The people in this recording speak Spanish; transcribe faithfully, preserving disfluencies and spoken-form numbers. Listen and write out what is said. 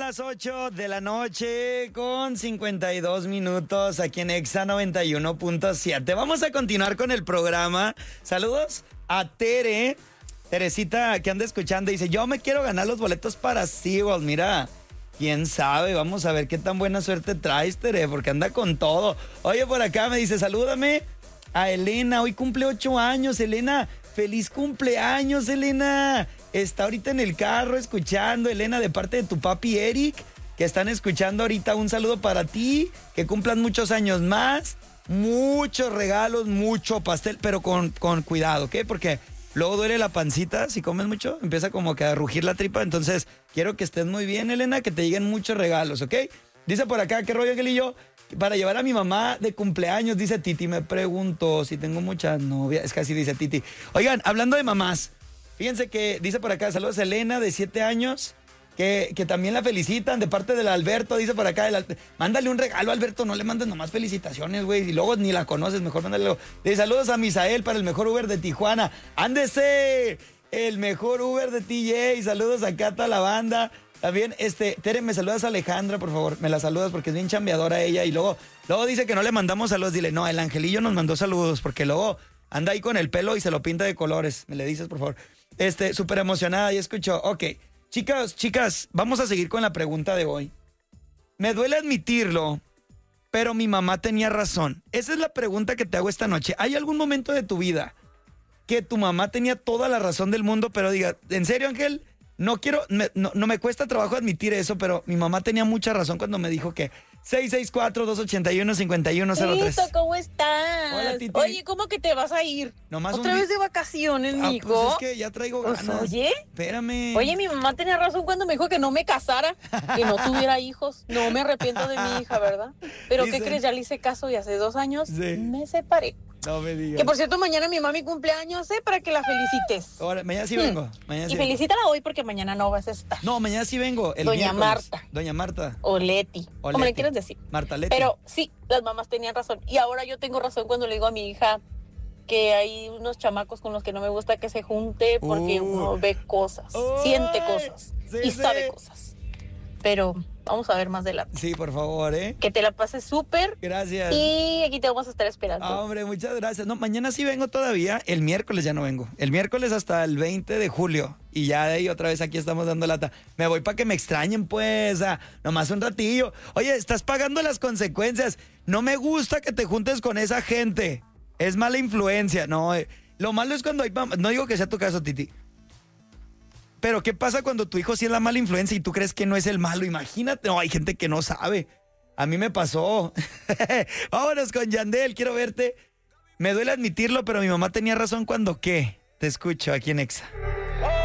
las ocho de la noche con cincuenta y dos minutos aquí en Exa noventa y uno punto siete. Vamos a continuar con el programa. Saludos a Tere. Teresita que anda escuchando dice, yo me quiero ganar los boletos para SeaWorld. Mira, quién sabe, vamos a ver qué tan buena suerte traes, Tere, porque anda con todo. Oye, por acá me dice, salúdame a Elena, hoy cumple ocho años, Elena. Feliz cumpleaños, Elena. Está ahorita en el carro escuchando, Elena, de parte de tu papi Eric, que están escuchando ahorita. Un saludo para ti, que cumplan muchos años más, muchos regalos, mucho pastel, pero con, con cuidado, ¿ok? Porque luego duele la pancita, si comes mucho, empieza como que a rugir la tripa. Entonces, quiero que estés muy bien, Elena, que te lleguen muchos regalos, ¿ok? Dice por acá, ¿qué rollo, Angelillo? Para llevar a mi mamá de cumpleaños, dice Titi. Me pregunto si tengo muchas novias. Es que así dice Titi. Oigan, hablando de mamás, fíjense que dice por acá, saludos a Elena, de siete años, que, que también la felicitan de parte del Alberto. Dice por acá, el, mándale un regalo, Alberto, no le mandes nomás felicitaciones, güey, y luego ni la conoces, mejor mándale algo. De saludos a Misael para el mejor Uber de Tijuana. ¡Ándese! El mejor Uber de T J. Saludos acá a toda la banda. También, este, Tere, me saludas a Alejandra, por favor. Me la saludas porque es bien chambeadora ella. Y luego, luego dice que no le mandamos saludos. Dile, no, el Angelillo nos mandó saludos porque luego anda ahí con el pelo y se lo pinta de colores. Me le dices, por favor. Este, súper emocionada y escucho. Ok, chicas, chicas, vamos a seguir con la pregunta de hoy. Me duele admitirlo, pero mi mamá tenía razón. Esa es la pregunta que te hago esta noche. ¿Hay algún momento de tu vida que tu mamá tenía toda la razón del mundo, pero diga, ¿en serio, Ángel? No quiero, me, no, no me cuesta trabajo admitir eso, pero mi mamá tenía mucha razón cuando me dijo que seis seis cuatro, dos ocho uno, cinco uno cero tres. Tito, ¿cómo estás? Hola, Titi. Oye, ¿cómo que te vas a ir? Nomás ¿Otra un vez di- de vacaciones, Ah, mijo? pues es que ya traigo Pues, ganas. oye. Espérame. Oye, mi mamá tenía razón cuando me dijo que no me casara, que no tuviera hijos. No me arrepiento de mi hija, ¿verdad? Pero Dice- ¿qué crees? Ya le hice caso y hace dos años Sí. me separé. No me digas. Que por cierto, mañana mi mami cumpleaños, ¿eh? Para que la felicites. Ahora, mañana sí vengo. Mañana sí Y vengo. felicítala hoy porque mañana no vas a estar. No, mañana sí vengo. El Doña miércoles. Marta. Doña Marta. O Leti, O como le Leti. quieras decir. Marta Leti. Pero sí, las mamás tenían razón. Y ahora yo tengo razón cuando le digo a mi hija que hay unos chamacos con los que no me gusta que se junte porque Uh. uno ve cosas, Uy. siente cosas Sí, y sí. sabe cosas. Pero vamos a ver más adelante. Sí, por favor, ¿eh? Que te la pases súper Gracias. y aquí te vamos a estar esperando. Ah, hombre, muchas gracias. No, mañana sí vengo todavía. El miércoles ya no vengo. El miércoles hasta el veinte de julio. Y ya de ahí otra vez aquí estamos dando lata. Me voy para que me extrañen, pues. Ah, nomás un ratillo. Oye, estás pagando las consecuencias. No me gusta que te juntes con esa gente. Es mala influencia. No, eh, lo malo es cuando hay... mam- No digo que sea tu caso, Titi. Pero ¿qué pasa cuando tu hijo sí es la mala influencia y tú crees que no es el malo? Imagínate. No, hay gente que no sabe. A mí me pasó. Vámonos con Yandel, quiero verte. Me duele admitirlo, pero mi mamá tenía razón cuando ¿qué? Te escucho aquí en Exa.